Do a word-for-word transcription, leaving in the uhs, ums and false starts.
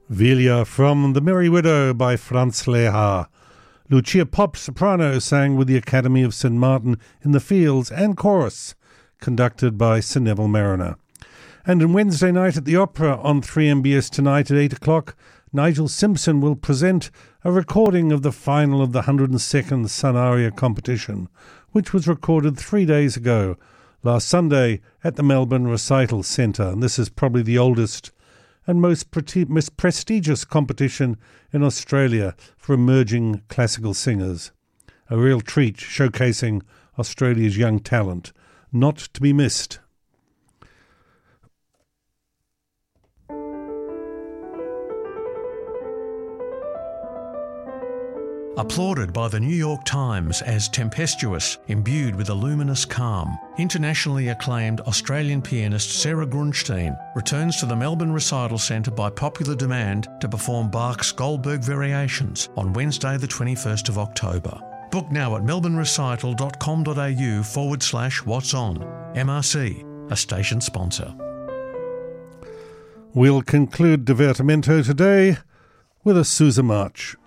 Velia from The Merry Widow by Franz Lehár. Lucia Pop, soprano, sang with the Academy of Saint Martin in the Fields and chorus, conducted by Sir Neville Mariner. And on Wednesday night at the Opera on three M B S tonight at eight o'clock, Nigel Simpson will present a recording of the final of the one hundred second Sun Aria competition, which was recorded three days ago, last Sunday, at the Melbourne Recital Centre. And this is probably the oldest and most, pre- most prestigious competition in Australia for emerging classical singers. A real treat showcasing Australia's young talent, not to be missed. Applauded by the New York Times as tempestuous, imbued with a luminous calm, internationally acclaimed Australian pianist Sarah Grunstein returns to the Melbourne Recital Centre by popular demand to perform Bach's Goldberg Variations on Wednesday the twenty-first of October. Book now at melbournerecital.com.au forward slash what's on. M R C, a station sponsor. We'll conclude Divertimento today with a Sousa March.